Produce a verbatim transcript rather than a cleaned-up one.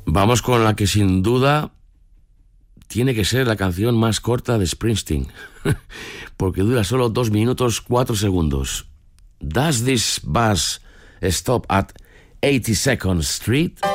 Vamos con la que sin duda tiene que ser la canción más corta de Springsteen, porque dura solo dos minutos cuatro segundos. Does this bus stop at eighty-second Street?